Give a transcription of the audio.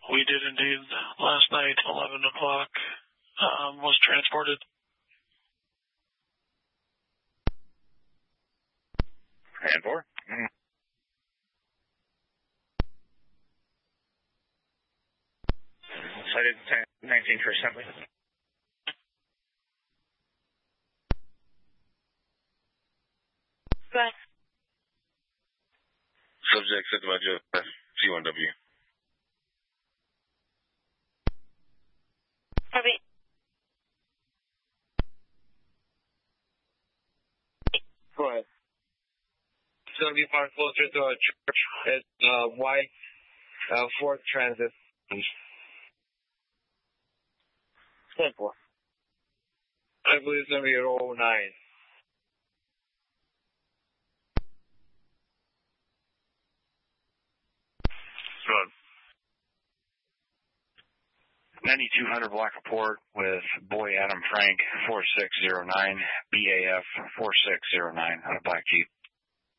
We did indeed. Last night, 11 o'clock, was transported. And 4. Cited 19 for assembly. Go ahead. Subject said by Jeff, C1W. Copy. Go ahead. It's going to be far closer to a church. It's white, Ford Transit. 10-4. I believe it's going to be row 9. Good. 9200 Black Report with Boy Adam Frank 4609, BAF 4609 on a black Jeep.